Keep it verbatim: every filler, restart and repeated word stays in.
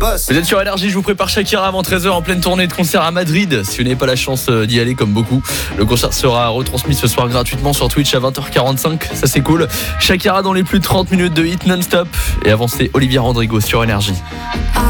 boss. Vous êtes sur Énergie, je vous prépare Shakira avant treize heures en pleine tournée de concert à Madrid. Si vous n'avez pas la chance d'y aller comme beaucoup, le concert sera retransmis ce soir gratuitement sur Twitch à vingt heures quarante-cinq. Ça c'est cool. Shakira dans les plus de trente minutes de hit non-stop. Et avant c'est Olivia Rodrigo sur Énergie.